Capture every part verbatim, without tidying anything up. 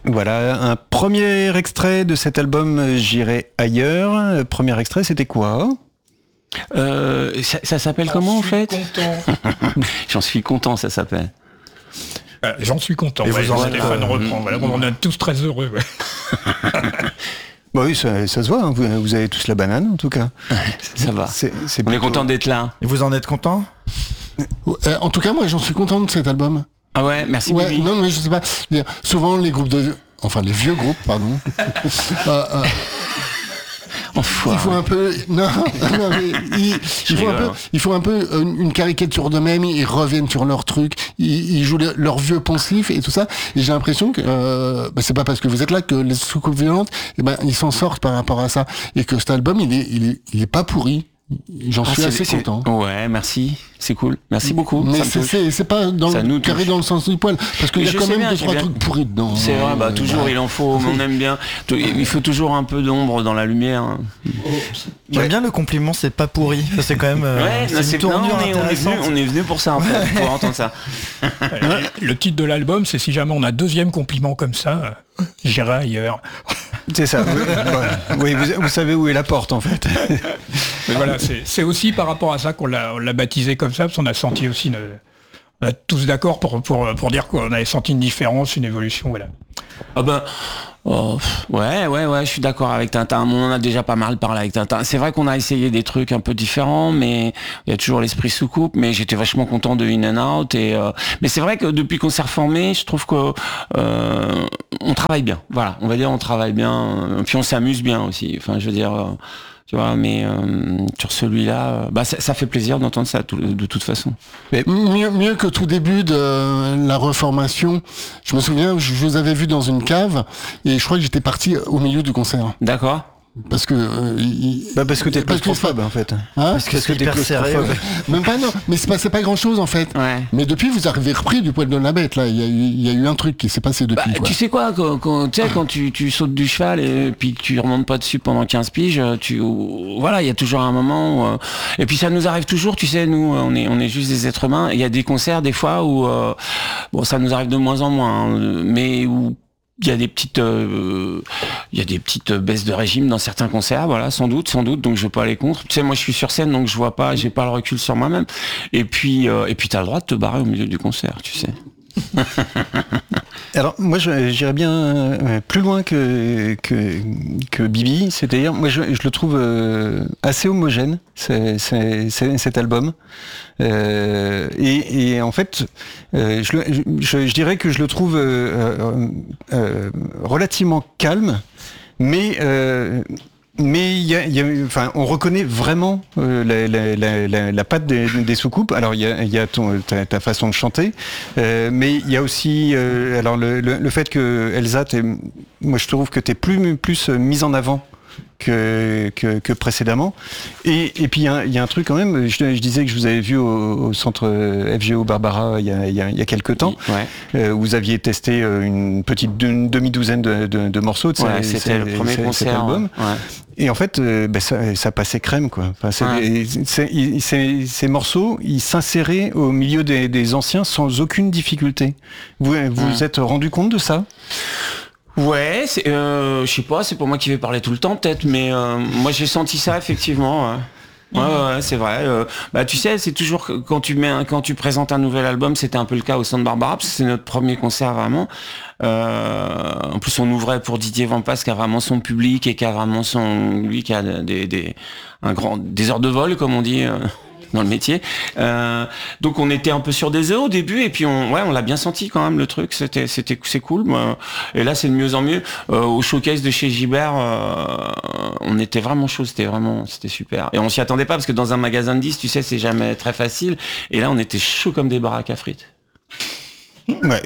Voilà, un premier extrait de cet album J'irai ailleurs. Premier extrait, c'était quoi ? euh, Ça, ça s'appelle J'en comment en suis fait content. J'en suis content, ça s'appelle. Euh, J'en suis content. Et Ouais, vous en êtes, Stéphane euh, reprend. Voilà, on est tous très heureux. Ouais. Bah oui, ça, ça se voit, hein. vous, vous avez tous la banane en tout cas. Ça va. C'est, c'est On est plutôt- content d'être là. Et vous en êtes content ? Euh, en tout cas, moi, j'en suis content de cet album. Ah ouais, merci Ouais, Bibi. non, mais je sais pas. Souvent, les groupes de, enfin, les vieux groupes, pardon. euh, euh, Enfoiré. il faut un peu, non, non mais il, il faut un rigole, peu, hein. il faut un peu une, une caricature d'eux-mêmes. Ils reviennent sur leur truc. Ils, ils jouent le- leur vieux poncif et tout ça. Et j'ai l'impression que euh, bah, c'est pas parce que vous êtes là que les soucoupes violentes, eh ben, ils s'en sortent par rapport à ça. Et que cet album, il est, il est, il est pas pourri. J'en Ah, suis c'est- assez c'est- content. Ouais, merci. C'est cool. Merci beaucoup. Mais Ça me c'est, touche. c'est, c'est pas dans Ça le nous carré touche. dans le sens du poil, parce qu'il Mais y a je quand sais même bien, deux j'ai trois bien- trucs pourris dedans. C'est vrai, bah Euh, toujours bah, il en faut, mais on aime bien. Il faut toujours un peu d'ombre dans la lumière. J'aime bien le compliment, c'est pas pourri. Ça, c'est quand même euh, Ouais, c'est non, une c'est non, tournure on est, on est intéressante. venu, on est venu pour ça en fait, pour entendre ça. Euh, Le titre de l'album, c'est si jamais on a deuxième compliment comme ça, euh, j'irai ailleurs. C'est ça. Oui, ouais. Oui, vous, vous savez où est la porte en fait. Mais voilà, c'est c'est aussi par rapport à ça qu'on l'a on l'a baptisé comme ça, parce qu'on a senti aussi, une, on a tous d'accord pour, pour, pour dire qu'on avait senti une différence, une évolution, voilà. Ah ben, oh, pff, ouais, ouais, ouais, je suis d'accord avec Tintin. On en a déjà pas mal parlé avec Tintin. C'est vrai qu'on a essayé des trucs un peu différents, mais il y a toujours l'esprit soucoupe. Mais j'étais vachement content de In and Out. Et euh, mais c'est vrai que depuis qu'on s'est reformé, je trouve que euh, on travaille bien. Voilà, on va dire on travaille bien. Puis on s'amuse bien aussi. Enfin, je veux dire. Euh, tu vois, mais euh, sur celui-là, euh, bah ça, ça fait plaisir d'entendre ça tout- de toute façon. Mieux, mieux que tout début de la reformation. Je me souviens, je vous avais vu dans une cave et je crois que j'étais parti au milieu du concert. D'accord. Parce que... euh, il- Bah parce que t'es parce que claustrophobe en fait. Hein Parce que c'est t'es hyper serré, claustrophobe. Même pas, non. Mais c'est passé pas grand chose en fait. Ouais. Mais depuis, vous avez repris du poil de la bête, là. Il y a eu, il y a eu un truc qui s'est passé depuis, Bah, quoi. tu sais quoi, quand, quand, tu sais, quand tu, tu sautes du cheval et puis que tu remontes pas dessus pendant quinze piges, tu, voilà, il y a toujours un moment où, euh, et puis ça nous arrive toujours, tu sais, nous, on est, on est juste des êtres humains. Il y a des concerts, des fois, où, euh, bon, ça nous arrive de moins en moins, hein, mais où il y a des petites, euh, il y a des petites baisses de régime dans certains concerts, voilà, sans doute, sans doute. Donc je veux pas aller contre. Tu sais, moi je suis sur scène, donc je vois pas, j'ai pas le recul sur moi-même. Et puis, euh, et puis t'as le droit de te barrer au milieu du concert, tu sais. Alors moi je- j'irais bien euh, plus loin que, que, que Bibi, c'est-à-dire moi je, je le trouve euh, assez homogène c'est, c'est, c'est, cet album euh, et, et en fait euh, je, le- je, je dirais que je le trouve euh, euh, euh, relativement calme mais euh, mais il y a, il y a, enfin, on reconnaît vraiment euh, la, la, la, la, la patte des, des soucoupes. Alors il y a, il y a ton, ta, ta façon de chanter, euh, mais il y a aussi, euh, alors le, le, le fait que Elsa, t'es, moi je trouve que t'es plus plus mise en avant que, que, que précédemment. Et, et puis il y, a, il y a un truc quand même. Je, je disais que je vous avais vu au, au centre F G O Barbara il y a, il y a, il y a quelques temps. Ouais. Euh, vous aviez testé une petite une demi-douzaine de, de, de morceaux de Ouais, ces- c'était ces- le premier ces- cet concert. album. Ouais. Et en fait, euh, ben ça, ça passait crème, quoi. Enfin, c'est, Ouais. c'est- il- c'est- ces morceaux, ils s'inséraient au milieu des, des anciens sans aucune difficulté. Vous vous Ouais. êtes rendu compte de ça ? Ouais, c'est, euh, je sais pas, c'est pour moi qui vais parler tout le temps peut-être, mais euh, moi j'ai senti ça effectivement. Ouais. Ouais, ouais, c'est vrai. Euh, bah, tu sais, c'est toujours que quand tu mets, un- quand tu présentes un nouvel album, c'était un peu le cas au Centre Barbara, parce que c'est notre premier concert vraiment. Euh, en plus, on ouvrait pour Didier Vampas, qui a vraiment son public et qui a vraiment son, lui, qui a des, des, un grand, des heures de vol, comme on dit. Euh, dans le métier. Euh, donc on était un peu sur des œufs au début et puis on, ouais, on l'a bien senti quand même le truc. C'était, c'était, c'est cool. Moi. Et là c'est de mieux en mieux. Euh, au showcase de chez Gibert, euh, on était vraiment chaud. C'était vraiment, c'était super. Et on s'y attendait pas parce que dans un magasin de disques, tu sais, c'est jamais très facile. Et là on était chaud comme des baraques à frites. Ouais.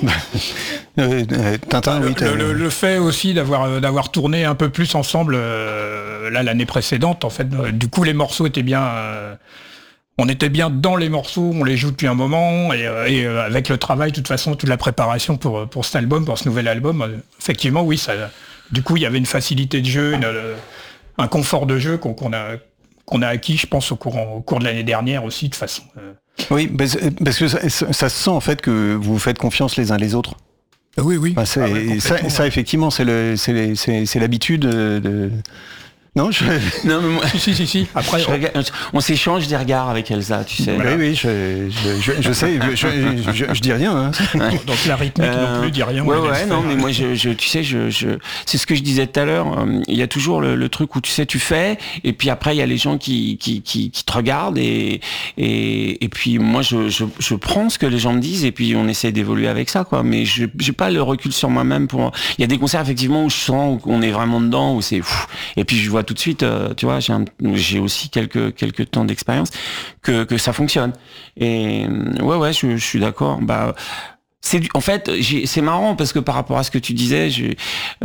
euh, euh, Tintin, oui. Le, le, le fait aussi d'avoir d'avoir tourné un peu plus ensemble euh, là l'année précédente, en fait, euh, du coup les morceaux étaient bien. Euh, on était bien dans les morceaux, on les joue depuis un moment, et, euh, et euh, avec le travail, de toute façon, toute la préparation pour, pour cet album, pour ce nouvel album, euh, effectivement, oui, ça, du coup, il y avait une facilité de jeu, une, euh, un confort de jeu qu'on, qu'on a, qu'on a acquis, je pense, au cours, au cours de l'année dernière aussi, de façon... Euh... Oui, parce, parce que ça, ça se sent en fait que vous vous faites confiance les uns les autres. Oui, oui. Enfin, c'est, Ah ouais, ça, complètement, ça, ouais. effectivement, c'est, le, c'est, les- c'est, c'est l'habitude de... Non, je... Non, mais moi, Si, si, si, si. Après, je regarde- on s'échange des regards avec Elsa, tu sais. Oui, oui, je, je, je, je sais, je, je, je, je dis rien. Hein. donc la rythmique Euh, non plus dit rien. Ouais, on les ouais, laisse non, faire. mais moi, je, je, tu sais, je, je, c'est ce que je disais tout à l'heure. euh, Il y a toujours le, le truc où tu sais, tu fais, et puis après, il y a les gens qui, qui, qui, qui te regardent, et, et, et puis moi, je, je, je prends ce que les gens me disent, et puis on essaie d'évoluer avec ça, quoi. Mais je, j'ai pas le recul sur moi-même pour. Il y a des concerts effectivement où je sens qu'on est vraiment dedans, où c'est. Pff, et puis je vois tout de suite, euh, tu vois, j'ai, un, j'ai aussi quelques quelques temps d'expérience que que ça fonctionne. Et ouais, ouais, je, je suis d'accord. Bah. C'est du, en fait, j'ai, c'est marrant parce que par rapport à ce que tu disais, j'ai,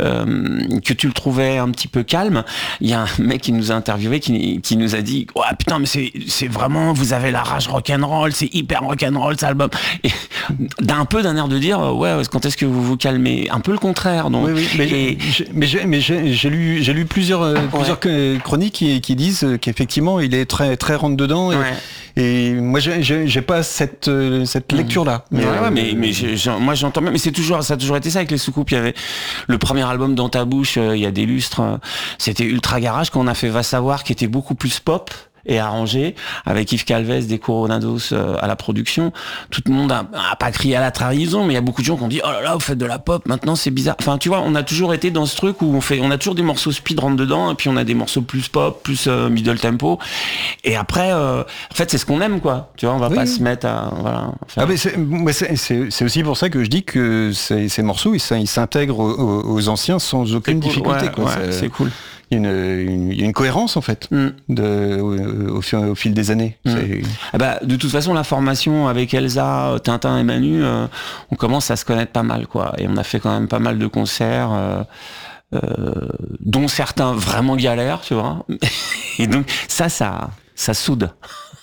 euh, que tu le trouvais un petit peu calme. Il y a un mec qui nous a interviewé qui, qui nous a dit, ouais putain, mais c'est, c'est vraiment, vous avez la rage rock'n'roll, c'est hyper rock'n'roll cet album. Et d'un peu d'un air de dire, ouais, quand est-ce que vous vous calmez? Un peu le contraire. Donc. Oui, oui, mais, Et- j'ai, mais, j'ai, mais j'ai, j'ai lu, j'ai lu plusieurs, euh, plusieurs que- chroniques qui, qui disent qu'effectivement, il est très, très rentre dedans. Et, Ouais. et moi, j'ai, j'ai, j'ai pas cette, euh, cette lecture-là. Mais, ouais, euh, ouais, mais, mais je- je- moi j'entends bien, mais c'est toujours, ça a toujours été ça avec les soucoupes. Il y avait le premier album Dans ta bouche, euh, il y a des lustres, euh, c'était ultra garage. Quand on a fait Va savoir, qui était beaucoup plus pop et arrangé, avec Yves Calvez des Coronados euh, à la production, tout le monde a, a pas crié à la trahison, mais il y a beaucoup de gens qui ont dit oh là là, vous faites de la pop, maintenant c'est bizarre. Enfin, tu vois, on a toujours été dans ce truc où on fait, on a toujours des morceaux speed rentre dedans, et puis on a des morceaux plus pop, plus euh, middle tempo, et après, euh, en fait, c'est ce qu'on aime, quoi. Tu vois, on va Oui, pas oui. se mettre à, voilà. faire- Ah mais c'est, mais c'est, c'est, c'est aussi pour ça que je dis que ces, ces morceaux, ils, s'in- ils s'intègrent aux, aux- aux anciens sans aucune C'est cool, difficulté. ouais, quoi. ouais, C'est- c'est cool. Il y a une, une, il y a une cohérence en fait Mm. de, au, au, fil- au fil des années. Mm. C'est- Ah bah, de toute façon, la formation avec Elsa, Tintin et Manu, euh, on commence à se connaître pas mal, quoi. Et on a fait quand même pas mal de concerts, euh, euh, dont certains vraiment galères, tu vois. Et donc, ça, ça, ça soude.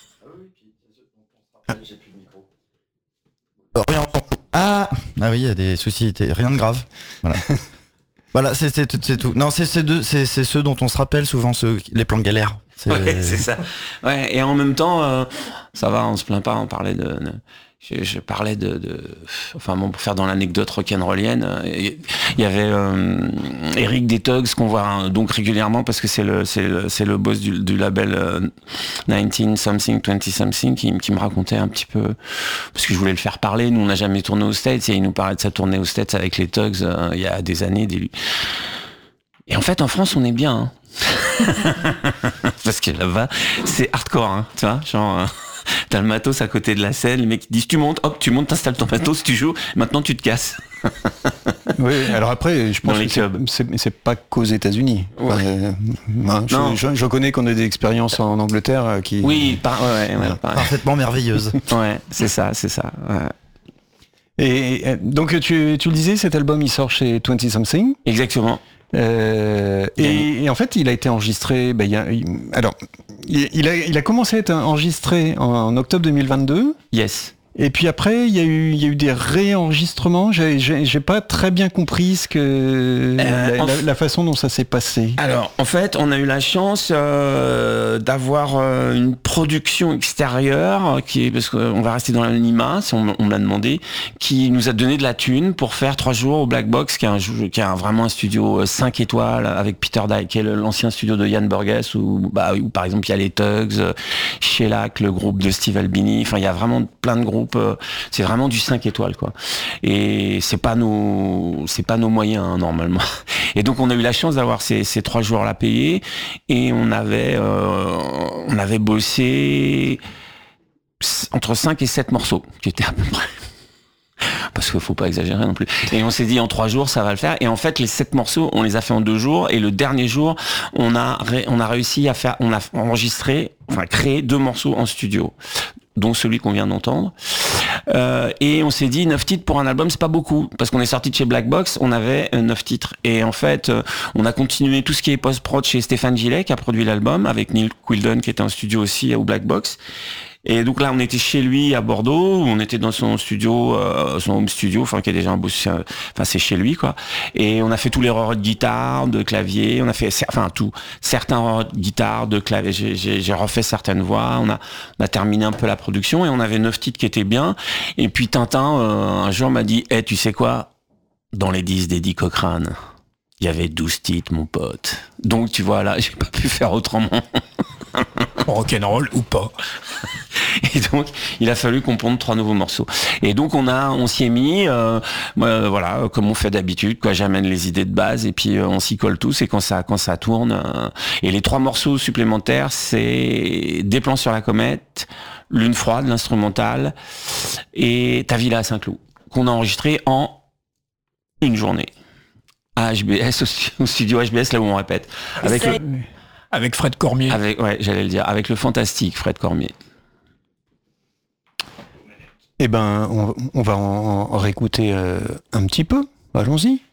Rien. Ah, ah oui, il y a des soucis, t'es- rien de grave. Voilà. Voilà, c'est, c'est, tout- c'est tout. Non, c'est, c'est, deux, c'est, c'est ceux dont on se rappelle souvent, ceux, les plans galères. C'est, Ouais, c'est ça. Ouais, et en même temps, euh, ça va, on se plaint pas, on parlait de... de- je, je parlais de, de... Enfin bon, pour faire dans l'anecdote rock'n'rollienne, euh, il y avait euh, Eric des Tugs qu'on voit hein, donc régulièrement parce que c'est le, c'est le, c'est le boss du, du label euh, dix-neuf something, vingt something qui, qui me racontait un petit peu... Parce que je voulais le faire parler, nous on n'a jamais tourné aux States et il nous parlait de sa tournée aux States avec les Tugs euh, il y a des années. Des... Et en fait, en France, on est bien. Hein. Parce que là-bas, c'est hardcore, hein, tu vois, genre... euh, T'as le matos à côté de la scène, les mecs qui disent tu montes, hop, tu montes, t'installes ton matos, tu joues, maintenant tu te casses. Oui, alors après, je pense Dans les que c'est, clubs. c'est, c'est pas qu'aux États-Unis. Ouais. Euh, hein, je, Non. je, je connais qu'on a des expériences en Angleterre euh, qui. Oui, par, ouais, ouais, ouais, pareil. parfaitement merveilleuse. Ouais, c'est ça, c'est ça. Ouais. Et, et donc tu, tu le disais, cet album il sort chez vingt something. Exactement. Euh, et, et en fait, il a été enregistré. Ben, il y a, il- alors, il, il a, il a commencé à être enregistré en, en octobre deux mille vingt-deux. Yes. Et puis après, il y a eu, il y a eu des réenregistrements. J'ai, j'ai, j'ai pas très bien compris ce que la, en la- f- la façon dont ça s'est passé. Alors, en fait, on a eu la chance euh, d'avoir euh, une production extérieure qui est, parce qu'on va rester dans l'anonymat, si on, on me l'a demandé, qui nous a donné de la thune pour faire trois jours au Black Box, qui est un, jou- qui est un- vraiment un studio cinq étoiles avec Peter Dye, qui est le- l'ancien studio de Yann Burgess, où, bah, où par exemple il y a les Tugs, euh, Shellac, le groupe de Steve Albini. Enfin, il y a vraiment plein de groupes. euh, C'est vraiment du cinq étoiles, quoi. Et c'est pas nos, c'est pas nos moyens hein, normalement. Et donc on a eu la chance d'avoir ces, ces trois jours là payés et on avait, euh, on avait bossé entre cinq et sept morceaux, qui étaient à peu près. Parce qu'il faut pas exagérer non plus. Et on s'est dit en trois jours ça va le faire. Et en fait les sept morceaux on les a fait en deux jours. Et le dernier jour on a ré- on a réussi à faire, on a enregistré, enfin créé deux morceaux en studio, dont celui qu'on vient d'entendre. Euh, et on s'est dit neuf titres pour un album c'est pas beaucoup parce qu'on est sorti de chez Black Box, on avait euh, neuf titres et en fait euh, on a continué tout ce qui est post-prod chez Stéphane Gillet qui a produit l'album avec Neil Quilden qui était en studio aussi au Black Box. Et donc là, on était chez lui à Bordeaux, on était dans son studio, euh, son home studio, enfin qui est déjà un beau, enfin c'est chez lui quoi. Et on a fait tous les erreurs de guitare, de clavier, on a fait, enfin tout, certains erreurs de guitare, de clavier. J'ai, j'ai, j'ai refait certaines voix, on a, on a terminé un peu la production et on avait neuf titres qui étaient bien. Et puis Tintin euh, un jour m'a dit, eh tu sais quoi? dans les dix d'Eddie Cochrane, il y avait douze titres, mon pote. Donc, tu vois, là, j'ai pas pu faire autrement. Rock'n'roll ou pas. Et donc, il a fallu qu'on ponde trois nouveaux morceaux. Et donc, on a, on s'y est mis, euh, euh, voilà, comme on fait d'habitude, quoi. J'amène les idées de base et puis euh, on s'y colle tous. Et quand ça, quand ça tourne, euh, et les trois morceaux supplémentaires, c'est Des plans sur la comète, Lune froide, l'instrumental, et Ta villa à Saint-Cloud, qu'on a enregistré en une journée à H B S, au, au studio H B S, là où on répète, avec le, avec Fred Cormier. avec, ouais, j'allais le dire, avec le fantastique Fred Cormier. Eh ben, on, on va en, en réécouter euh, un petit peu. Allons-y.